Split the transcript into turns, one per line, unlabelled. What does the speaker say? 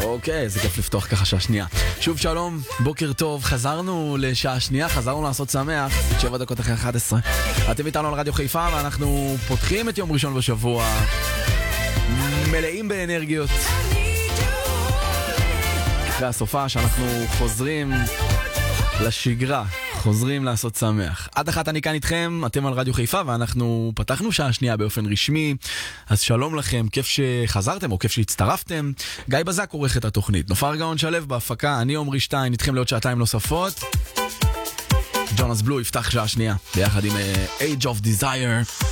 אוקיי, זה כיף לפתוח ככה שעה שנייה. שוב שלום, בוקר טוב, חזרנו לשעה שנייה, חזרנו לעשות שמח, 7 דקות אחרי 11. אתם איתנו על רדיו חיפה ואנחנו פותחים את יום ראשון בשבוע, מלאים באנרגיות. אחרי הסופה שאנחנו חוזרים לשגרה, חוזרים לעשות שמח. עד אחת אני כאן איתכם, אתם על רדיו חיפה, ואנחנו פתחנו שעה שנייה באופן רשמי, אז שלום לכם, כיף שחזרתם או כיף שהצטרפתם. גיא בזק עורך את התוכנית, נופר גאון שלב בהפקה, אני עומרי שטיין, איתכם לעוד שעתיים נוספות. ג'ונס בלו יפתח שעה שנייה, ביחד עם Age of Desire.